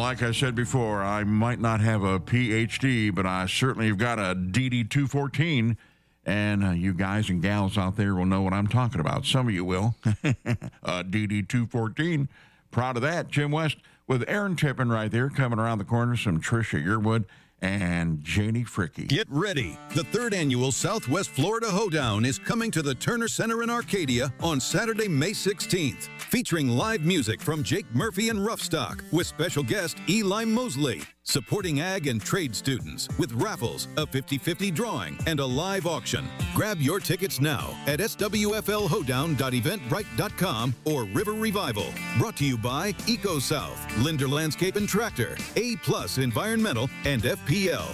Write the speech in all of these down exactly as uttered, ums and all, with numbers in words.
like I said before, I might not have a P H D, but I certainly have got a D D two fourteen. And uh, you guys and gals out there will know what I'm talking about. Some of you will. uh, D D two fourteen. Proud of that. Jim West with Aaron Tippin right there coming around the corner. Some Tricia Yearwood and Janie Fricky. Get ready. The third annual Southwest Florida Hoedown is coming to the Turner Center in Arcadia on Saturday, May sixteenth. Featuring live music from Jake Murphy and Roughstock with special guest Eli Mosley. Supporting ag and trade students with raffles, a fifty-fifty drawing, and a live auction. Grab your tickets now at s w f l hoedown dot eventbrite dot com or River Revival. Brought to you by EcoSouth, Linder Landscape and Tractor, A Plus Environmental, and F P L.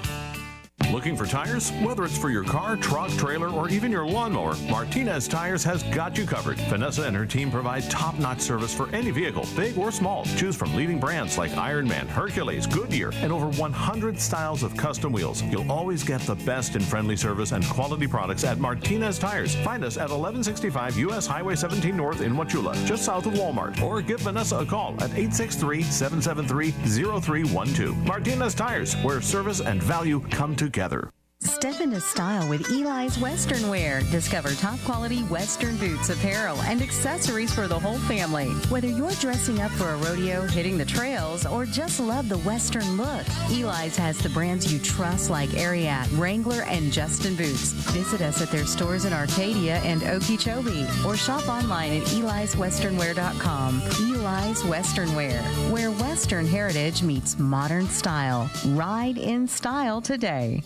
Looking for tires? Whether it's for your car, truck, trailer, or even your lawnmower, Martinez Tires has got you covered. Vanessa and her team provide top-notch service for any vehicle, big or small. Choose from leading brands like Ironman, Hercules, Goodyear, and over one hundred styles of custom wheels. You'll always get the best in friendly service and quality products at Martinez Tires. Find us at eleven sixty-five U S Highway seventeen North in Wauchula, just south of Walmart. Or give Vanessa a call at eight six three, seven seven three, zero three one two. Martinez Tires, where service and value come together. Step into style with Eli's Western Wear. Discover top quality Western boots, apparel, and accessories for the whole family. Whether you're dressing up for a rodeo, hitting the trails, or just love the Western look, Eli's has the brands you trust like Ariat, Wrangler, and Justin Boots. Visit us at their stores in Arcadia and Okeechobee, or shop online at elis western wear dot com. Eli's Western Wear, where Western heritage meets modern style. Ride in style today.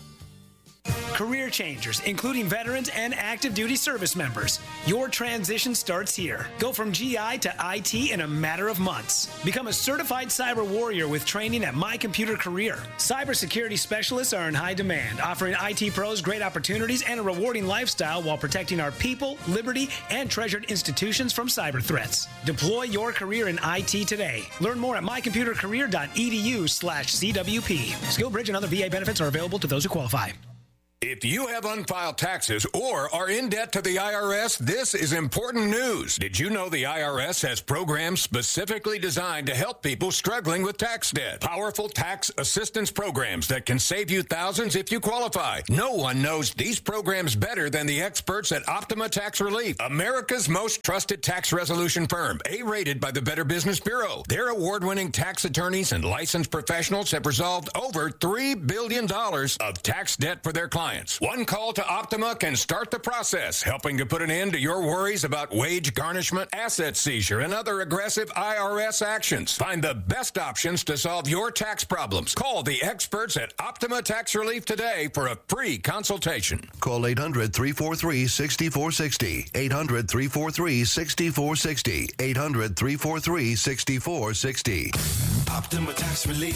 Career changers, including veterans and active duty service members. Your transition starts here. Go from G I to I T in a matter of months. Become a certified cyber warrior with training at My Computer Career. Cybersecurity specialists are in high demand, offering I T pros great opportunities and a rewarding lifestyle while protecting our people, liberty, and treasured institutions from cyber threats. Deploy your career in I T today. Learn more at my computer career dot e d u slash c w p. SkillBridge and other V A benefits are available to those who qualify. If you have unfiled taxes or are in debt to the I R S, this is important news. Did you know the I R S has programs specifically designed to help people struggling with tax debt? Powerful tax assistance programs that can save you thousands if you qualify. No one knows these programs better than the experts at Optima Tax Relief, America's most trusted tax resolution firm, A-rated by the Better Business Bureau. Their award-winning tax attorneys and licensed professionals have resolved over three billion dollars of tax debt for their clients. One call to Optima can start the process, helping to put an end to your worries about wage garnishment, asset seizure, and other aggressive I R S actions. Find the best options to solve your tax problems. Call the experts at Optima Tax Relief today for a free consultation. Call eight hundred, three four three, six four six zero. eight hundred, three four three, six four six zero. eight hundred, three four three, six four six zero. Optima Tax Relief.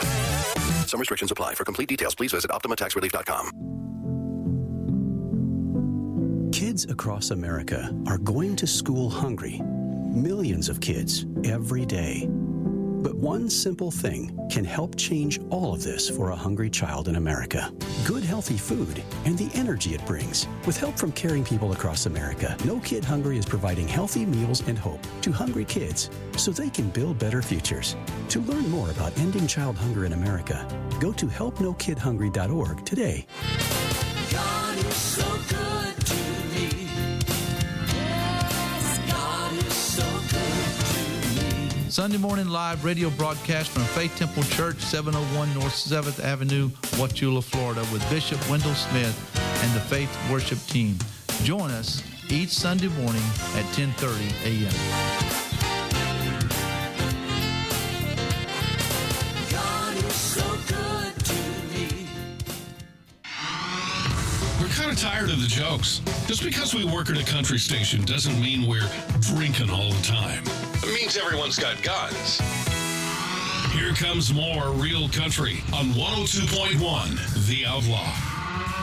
Some restrictions apply. For complete details, please visit optima tax relief dot com. Kids across America are going to school hungry. Millions of kids every day. But one simple thing can help change all of this for a hungry child in America. Good, healthy food and the energy it brings. With help from caring people across America, No Kid Hungry is providing healthy meals and hope to hungry kids so they can build better futures. To learn more about ending child hunger in America, go to help no kid hungry dot org today. God is so good to me. Yes, God is so good to me. Sunday morning live radio broadcast from Faith Temple Church, seven oh one North seventh Avenue, Wauchula, Florida, with Bishop Wendell Smith and the Faith Worship Team. Join us each Sunday morning at ten thirty a.m. Kind of tired of the jokes. Just because we work at a country station doesn't mean we're drinking all the time. It means everyone's got guns. Here comes more Real Country on one oh two point one The Outlaw.